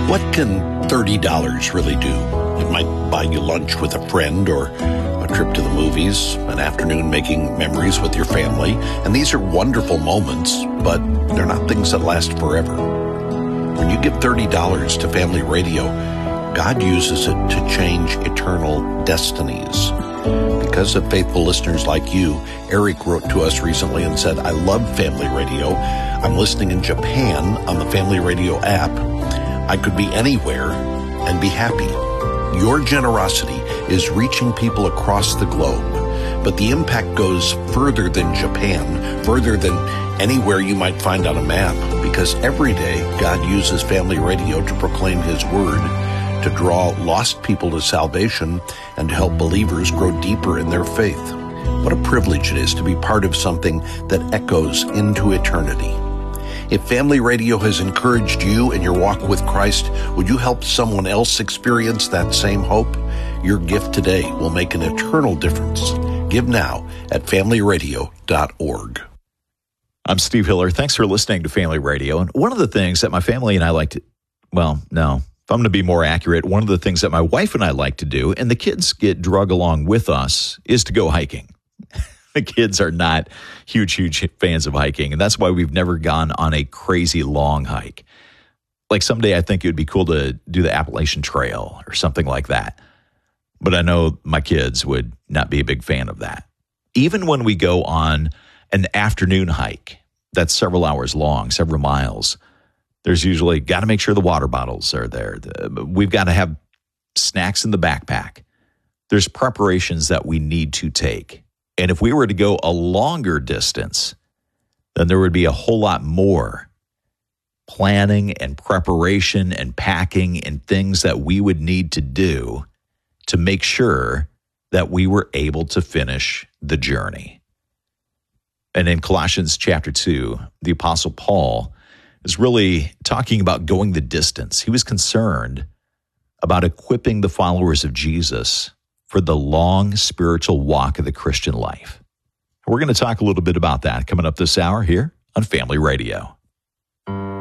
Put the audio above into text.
What can $30 really do? It might buy you lunch with a friend or a trip to the movies, an afternoon making memories with your family. And these are wonderful moments, but they're not things that last forever. When you give $30 to Family Radio, God uses it to change eternal destinies. Because of faithful listeners like you, Eric wrote to us recently and said, I love Family Radio. I'm listening in Japan on the Family Radio app. I could be anywhere and be happy. Your generosity is reaching people across the globe, but the impact goes further than Japan, further than anywhere you might find on a map, because every day God uses Family Radio to proclaim His Word, to draw lost people to salvation, and to help believers grow deeper in their faith. What a privilege it is to be part of something that echoes into eternity. If Family Radio has encouraged you in your walk with Christ, would you help someone else experience that same hope? Your gift today will make an eternal difference. Give now at familyradio.org. I'm Steve Hiller. Thanks for listening to Family Radio. And one of the things that my family and I like to, if I'm going to be more accurate, one of the things that my wife and I like to do, and the kids get drug along with us, is to go hiking. The kids are not huge fans of hiking, and that's why we've never gone on a crazy long hike. Like someday I think it would be cool to do the Appalachian Trail or something like that. But I know my kids would not be a big fan of that. Even when we go on an afternoon hike that's several hours long, several miles, there's usually got to make sure the water bottles are there. We've got to have snacks in the backpack. There's preparations that we need to take. And if we were to go a longer distance, then there would be a whole lot more planning and preparation and packing and things that we would need to do to make sure that we were able to finish the journey. And in Colossians chapter 2, the Apostle Paul is really talking about going the distance. He was concerned about equipping the followers of Jesus for the long spiritual walk of the Christian life. We're going to talk a little bit about that coming up this hour here on Family Radio.